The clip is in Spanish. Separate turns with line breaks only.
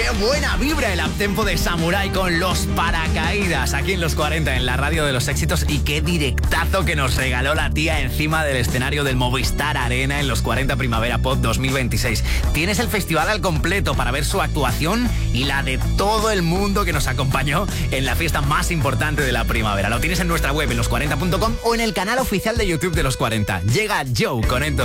¡Qué buena vibra el uptempo de Samurai con Los Paracaídas! Aquí en Los 40, en la radio de los éxitos. Y qué directazo que nos regaló la tía encima del escenario del Movistar Arena en Los 40 Primavera Pop 2026. Tienes el festival al completo para ver su actuación y la de todo el mundo que nos acompañó en la fiesta más importante de la primavera. Lo tienes en nuestra web, en los40.com, o en el canal oficial de YouTube de Los 40. Llega Joe con Ento